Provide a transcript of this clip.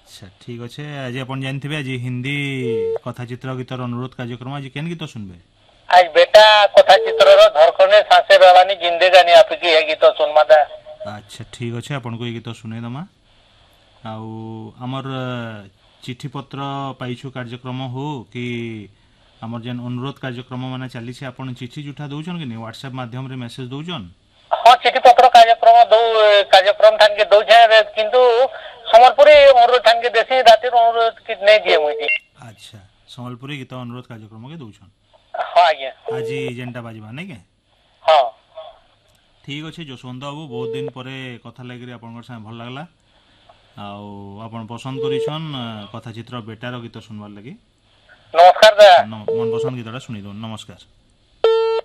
अच्छा ठीक अच्छे आज आप जानते आज हिंदी कथाचित्र गीतर अनुरोध कार्यक्रम आज केन गीत सुनबे। आज बेटा कथा चित्र धरखने सांसे रहवानी जिंदे जानी आपकी है गीत सुनमा दा। अच्छा ठीक अच्छे आपन को ये गीत सुने दमा आउ आमर चिठी पत्र पाइछु कार्यक्रम हो कि आमर जेन अनुरोध कार्यक्रम माने चली आपन चिठी जुठा दउछन कि नहीं व्हाट्सएप माध्यम रे मैसेज दउछन। हाँ चिठी पत्र कार्यक्रम दो कार्यक्रम ठान के दो किंतु समलपुरी अनुरोध ठान के देसी रातिर अनुरोध कि नहीं दिए मुझे। अच्छा संबलपुरी गीत अनुरोध कार्यक्रम के दउछन। हाँ आज्ञा आज जेनटा बाजबा नहीं के। हाँ ठीक अच्छे जसवंत बाबू बहुत दिन पर कथा लगे आप भल लगला आपन पसंद करिछन कथाचित्र बेटार गीत सुनवार लगी। नमस्कार दा मन पसंद गीतटा सुनी दो नमस्कार।